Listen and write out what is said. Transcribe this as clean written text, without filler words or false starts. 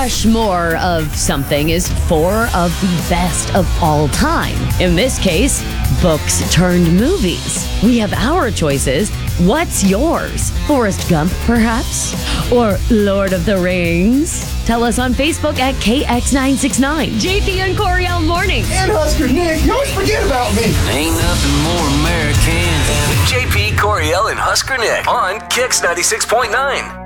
Rushmore of something is 4 of the best of all time. In this case, books turned movies. We have our choices. What's yours? Forrest Gump, perhaps? Or Lord of the Rings? Tell us on Facebook at KX969. JP and Coriel Mornings. And Husker Nick, you always forget about me. Ain't nothing more American than JP, Coriel, and Husker Nick on KX 96.9.